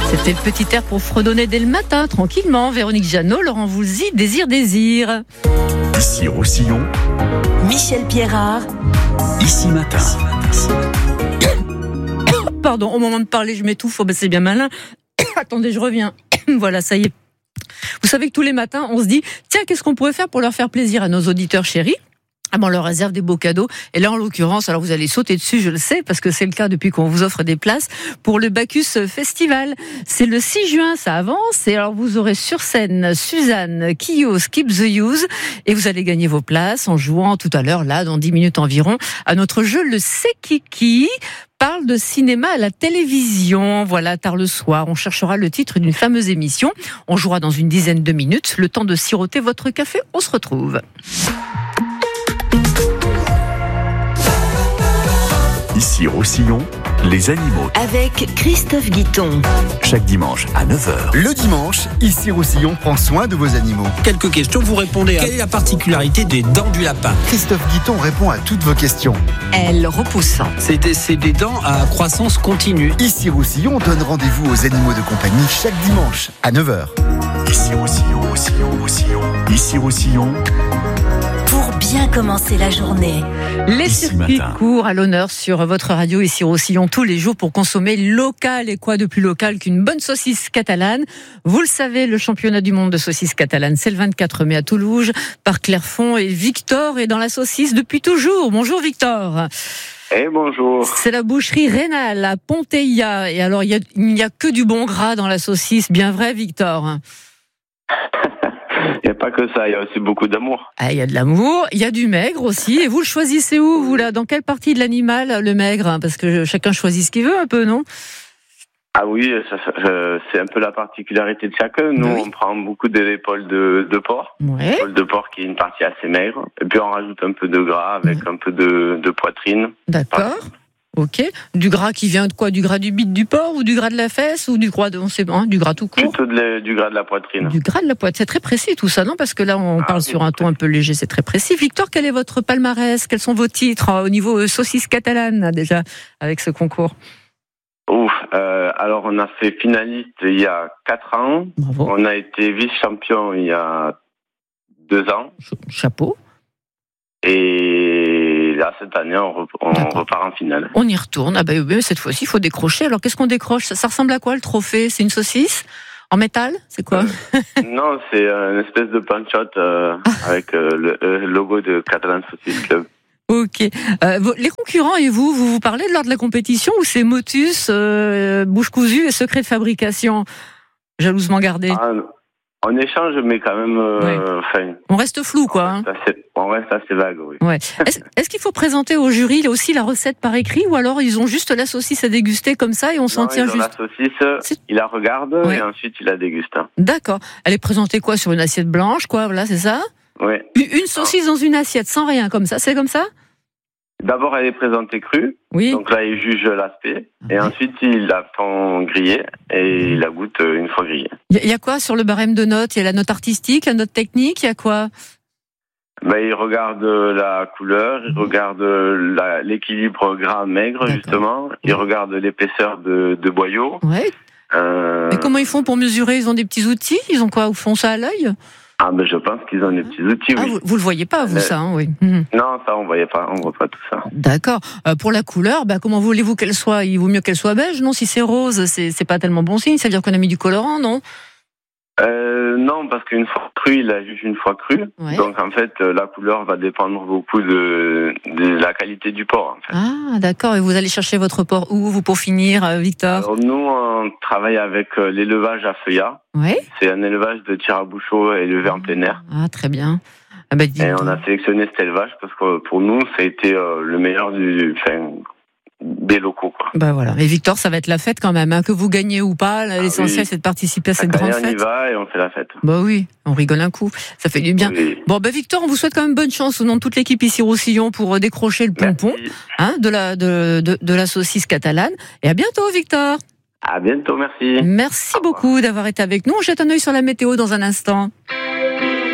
C'était le petit air pour fredonner dès le matin, tranquillement. Véronique Jeannot, Laurent Voulzy, Désir. Ici Roussillon, Michel Pierrard, Ici Matin. Pardon, au moment de parler, je m'étouffe. Oh, ben c'est bien malin. Attendez, je reviens. Voilà, ça y est. Vous savez que tous les matins, on se dit, tiens, qu'est-ce qu'on pourrait faire pour leur faire plaisir à nos auditeurs chéris ? Ah ben on leur réserve des beaux cadeaux. Et là, en l'occurrence, alors vous allez sauter dessus, je le sais, parce que c'est le cas depuis qu'on vous offre des places pour le Bacchus Festival. C'est le 6 juin, ça avance. Et alors, vous aurez sur scène Suzanne Quillot, Skip the Use. Et vous allez gagner vos places en jouant tout à l'heure, là, dans 10 minutes environ, à notre jeu Le C'est Kiki. Parle de cinéma à la télévision. Voilà, tard le soir, on cherchera le titre d'une fameuse émission. On jouera dans une dizaine de minutes. Le temps de siroter votre café. On se retrouve. Ici Roussillon, les animaux. avec Christophe Guiton. Chaque dimanche à 9h. Le dimanche, ici Roussillon prend soin de vos animaux. Quelques questions, vous répondez à quelle est la particularité des dents du lapin? Christophe Guiton répond à toutes vos questions. Elle repousse. C'est des dents à croissance continue. Ici Roussillon donne rendez-vous aux animaux de compagnie chaque dimanche à 9h. Ici Roussillon. Ici Roussillon. Pour bien commencer la journée. Les Ici circuits Matin. courent à l'honneur sur votre radio ici Roussillon tous les jours pour consommer local. Et quoi de plus local qu'une bonne saucisse catalane? Vous le savez, le championnat du monde de saucisse catalane, c'est le 24 mai à Toulouse, par Clairefonds. Et Victor est dans la saucisse depuis toujours. Bonjour Victor. Eh bonjour. C'est la boucherie Rénal à Ponteilla. Et alors, il n'y a que du bon gras dans la saucisse. Bien vrai, Victor? Il n'y a pas que ça, il y a aussi beaucoup d'amour. Ah, il y a de l'amour, il y a du maigre aussi. Et vous le choisissez où, vous, là? Dans quelle partie de l'animal, le maigre? Parce que chacun choisit ce qu'il veut, un peu, non? Ah oui, c'est un peu la particularité de chacun. Nous, Oui. on prend beaucoup de l'épaule de porc. Ouais. L'épaule de porc qui est une partie assez maigre. Et puis on rajoute un peu de gras avec un peu de poitrine. D'accord. Ok. Du gras qui vient de quoi? Du gras du bite du porc ou du gras de la fesse ou du gras de, on sait pas, du gras tout court? Plutôt du gras de la poitrine. Du gras de la poitrine. C'est très précis tout ça, non? Parce que là, on parle oui, sur un ton un peu léger, c'est très précis. Victor, quel est votre palmarès? Quels sont vos titres au niveau saucisse catalane, déjà, avec ce concours? Alors on a fait finaliste il y a 4 ans. Bravo. On a été vice-champion il y a 2 ans. Chapeau. Et là, cette année, on D'accord. repart en finale. On y retourne. Ah ben, cette fois-ci, il faut décrocher. Alors, qu'est-ce qu'on décroche? Ça ressemble à quoi, le trophée? C'est une saucisse? En métal? C'est quoi? Non, c'est une espèce de punch-out avec le logo de Catalan Saucisse Club. Ok. Les concurrents et vous parlez lors de la compétition ou c'est motus, bouche cousue et secret de fabrication jalousement gardé? On échange, mais quand même, Ouais. On reste flou, quoi. Hein. On reste assez vague, oui. Ouais. Est-ce qu'il faut présenter au jury là aussi la recette par écrit ou alors ils ont juste la saucisse à déguster comme ça et on s'en tient juste? La saucisse, il la regarde Ouais. et ensuite il la déguste. D'accord. Elle est présentée quoi, sur une assiette blanche, quoi? Voilà, c'est ça? Oui. Une saucisse dans une assiette sans rien, comme ça? C'est comme ça? D'abord, elle est présentée crue. Oui. Donc là, il juge l'aspect. Et ensuite, il la font griller et il la goûte une fois grillée. Il y a quoi sur le barème de notes? Il y a la note artistique, la note technique, il y a quoi? Il regarde la couleur, il regarde l'équilibre gras-maigre, D'accord. justement. Il regarde l'épaisseur de boyau. Ouais. Et comment ils font pour mesurer? Ils ont des petits outils? Ils ont quoi? Ils font ça à l'œil? Je pense qu'ils ont des petits outils, Ah, oui. vous le voyez pas, vous, ça, hein, oui. Mhm. Non, ça, on voit pas tout ça. D'accord. Pour la couleur, comment voulez-vous qu'elle soit? Il vaut mieux qu'elle soit beige, non? Si c'est rose, c'est pas tellement bon signe. Ça veut dire qu'on a mis du colorant, non? Non, parce qu'une fois crue, il la juge une fois crue. Ouais. Donc, en fait, la couleur va dépendre beaucoup de la qualité du porc, en fait. Ah, d'accord. Et vous allez chercher votre porc où, vous, pour finir, Victor? Alors, nous, on travaille avec l'élevage à Feuillat. Ouais. C'est un élevage de tire-à-bouchot élevé en plein air. Ah, très bien. Ah, dis Et donc. on a sélectionné cet élevage parce que pour nous, ça a été le meilleur des locaux, quoi. Voilà. Mais Victor, ça va être la fête quand même, hein, que vous gagnez ou pas. L'essentiel, oui. c'est de participer à cette Chaque grande année, on y fête. va et on fait la fête. Oui, on rigole un coup. Ça fait du bien. Oui. Bon, Victor, on vous souhaite quand même bonne chance au nom de toute l'équipe ici Roussillon pour décrocher le pompon, Merci. de la saucisse catalane. Et à bientôt, Victor. À bientôt, merci. Merci beaucoup d'avoir été avec nous. On jette un œil sur la météo dans un instant.